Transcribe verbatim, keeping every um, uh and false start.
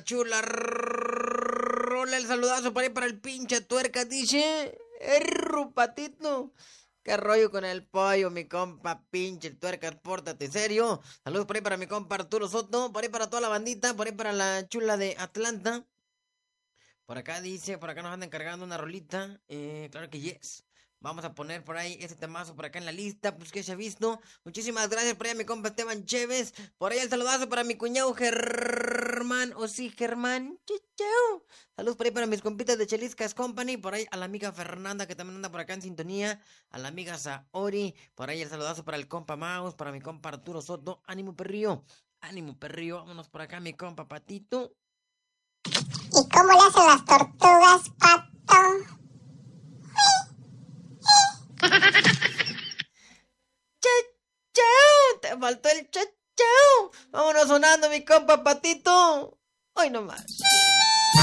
chula rola. El saludazo por ahí para el pinche tuerca, dice. Erru, patito. ¿Qué rollo con el pollo, mi compa pinche tuerca? Pórtate serio. Saludos por ahí para mi compa Arturo Soto. Por ahí para toda la bandita. Por ahí para la chula de Atlanta. Por acá dice, por acá nos andan cargando una rolita. Eh, claro que yes. Vamos a poner por ahí ese temazo por acá en la lista, pues que se ha visto. Muchísimas gracias por ahí a mi compa Esteban Chévez. Por ahí el saludazo para mi cuñado Germán. O sí, Germán. Chau. Saludos por ahí para mis compitas de Cheliscas Company. Por ahí a la amiga Fernanda que también anda por acá en sintonía. A la amiga Saori. Por ahí el saludazo para el compa Maus. Para mi compa Arturo Soto. Ánimo perrío. Ánimo perrío. Vámonos por acá mi compa Patito. ¿Y cómo le hacen las tortugas, Pato? ¡Chau! Te faltó el chau. Vámonos sonando, mi compa Patito. Hoy nomás.